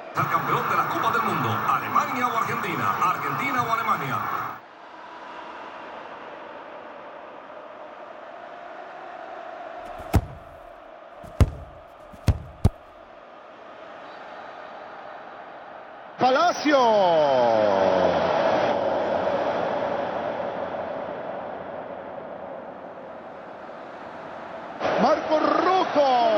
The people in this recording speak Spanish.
Al campeón de la Copa del Mundo, Alemania o Argentina, Argentina o Alemania. Palacio. Marco Rojo.